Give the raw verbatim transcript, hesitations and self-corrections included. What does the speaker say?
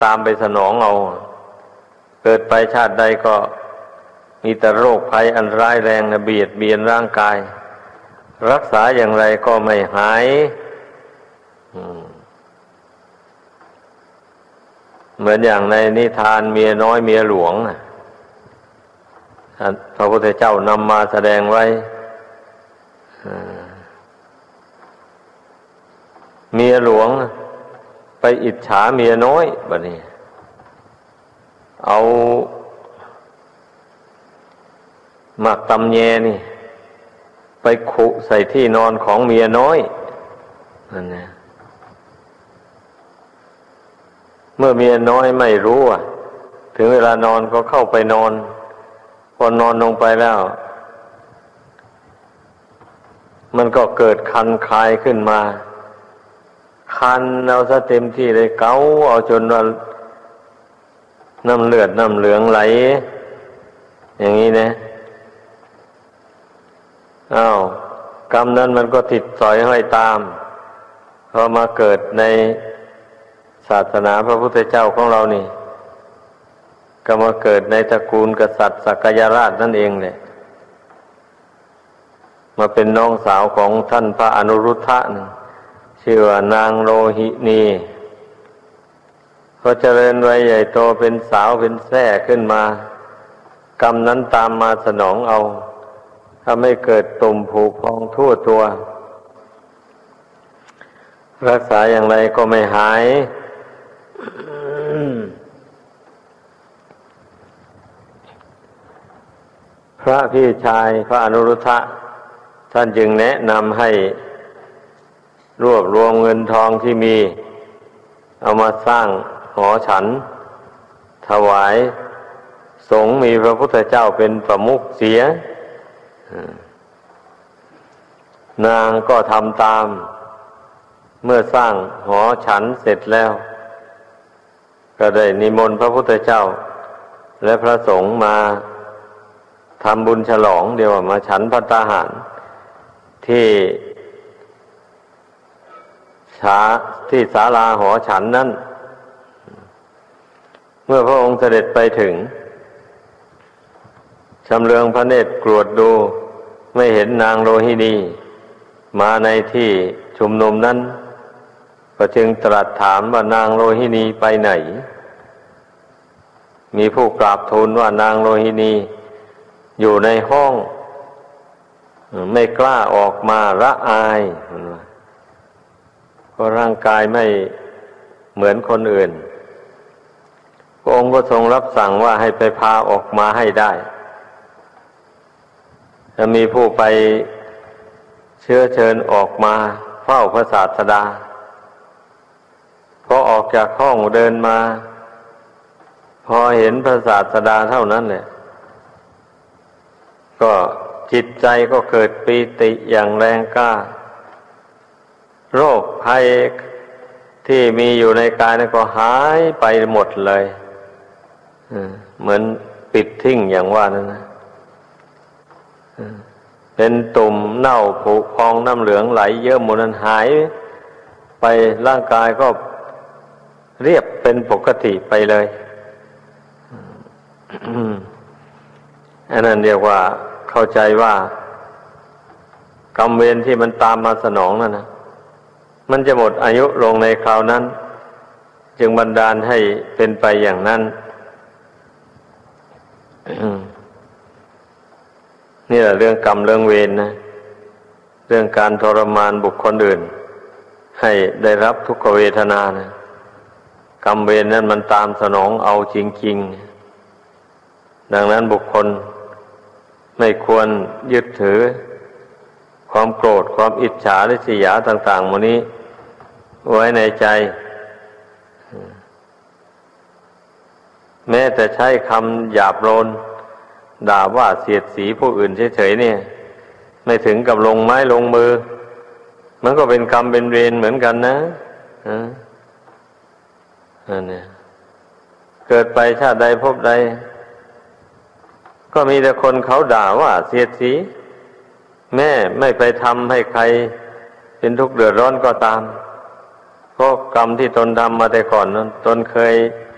ตามไปสนองเอาเกิดไปชาติใดก็มีแต่โรคภัยอันร้ายแรงนะเบียดเบียนร่างกายรักษาอย่างไรก็ไม่หายเหมือนอย่างในนิทานเมียน้อยเมียหลวงพระพุทธเจ้านำมาแสดงไว้เมียหลวงไปอิจฉาเมียน้อยบัดนี้เอาหมากตำแยนี่ไปขุใส่ที่นอนของเมียน้อยนั่นนะเมื่อเมียน้อยไม่รู้อ่ะถึงเวลานอนก็เข้าไปนอนพอนอนลงไปแล้วมันก็เกิดคันคายขึ้นมาคันเอาซะเต็มที่เลยเกาเอาจนว่าน้ำเลือดน้ำเหลืองไหลอย่างนี้นะอ้าวกรรมนั้นมันก็ติดสอยห้อยตามพอมาเกิดในศาสนาพระพุทธเจ้าของเรานี่ก็มาเกิดในตระกูลกษัตริย์สักยราชนั่นเองเนี่ยมาเป็นน้องสาวของท่านพระอนุรุทธะนะชื่อว่านางโรหินีพอเจริญวัยใหญ่โตเป็นสาวเป็นแท้ขึ้นมากรรมนั้นตามมาสนองเอาถ้าไม่เกิดตุ่มผุพองทั่วตัวรักษาอย่างไรก็ไม่หายพระพี่ชายพระอนุรุทธะท่านจึงแนะนำให้รวบรวมเงินทองที่มีเอามาสร้างหอฉันถวายสงฆ์มีพระพุทธเจ้าเป็นประมุขเสียนางก็ทำตามเมื่อสร้างหอฉันเสร็จแล้วก็ได้นิมนต์พระพุทธเจ้าและพระสงฆ์มาทำบุญฉลองเดียวมาฉันภัตตาหารที่ศาที่ศาลาหอฉันนั้นเมื่อพระองค์เสด็จไปถึงชำเลืองพระเนตรกรวดดูไม่เห็นนางโรหินีมาในที่ชุมนุมนั้นก็จึงตรัสถามว่านางโรหินีไปไหนมีผู้กราบทูลว่านางโรหินีอยู่ในห้องไม่กล้าออกมาละอายเพราะร่างกายไม่เหมือนคนอื่นพระองค์ก็ทรงรับสั่งว่าให้ไปพาออกมาให้ได้จะมีผู้ไปเชื้อเชิญออกมาเฝ้าพระศาสดาพอออกจากห้องเดินมาพอเห็นพระศาสดาเท่านั้นแหละก็จิตใจก็เกิดปีติอย่างแรงกล้าโรคภัยที่มีอยู่ในกายนั้นก็หายไปหมดเลยเหมือนปิดทิ้งอย่างว่านั้นนะเป็นตุ่มเน่าผุพองน้ำเหลืองไหลเยอะหมดนั้นหายไปร่างกายก็เรียบเป็นปกติไปเลยอันนั้นเรียกว่าเข้าใจว่ากรรมเวรที่มันตามมาสนองนั่นนะมันจะหมดอายุลงในคราวนั้นจึงบันดาลให้เป็นไปอย่างนั้นนี่แหละเรื่องกรรมเรื่องเวรนะเรื่องการทรมานบุคคลอื่นให้ได้รับทุกขเวทนานะกรรมเวรนั้นมันตามสนองเอาจริงๆดังนั้นบุคคลไม่ควรยึดถือความโกรธความอิจฉาริษยาต่างๆหมดนี้ไว้ในใจแม้แต่ใช้คำหยาบโลนด่าว่าเสียดสีผู้อื่นเฉยๆเนี่ยไม่ถึงกับลงไม้ลงมือมันก็เป็นกรรมเป็นเวรเหมือนกันนะอันนี้เกิดไปชาติใดพบใดก็มีแต่คนเขาด่าว่าเสียดสีแม่ไม่ไปทำให้ใครเป็นทุกข์เดือดร้อนก็ตามเพราะกรรมที่ตนทำมาแต่ก่อนนั้นตนเคย